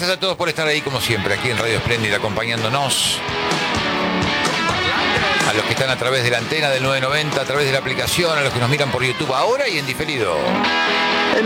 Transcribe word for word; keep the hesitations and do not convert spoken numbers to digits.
Gracias a todos por estar ahí como siempre, aquí en Radio Espléndida, acompañándonos. A los que están a través de la antena del nueve noventa, a través de la aplicación, a los que nos miran por YouTube ahora y en diferido.